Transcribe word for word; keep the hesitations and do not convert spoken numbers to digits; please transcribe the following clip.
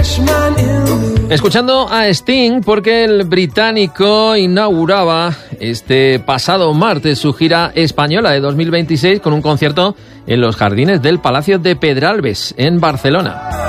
Escuchando a Sting porque el británico inauguraba este pasado martes su gira española de dos mil veintiséis con un concierto en los jardines del Palacio de Pedralbes en Barcelona.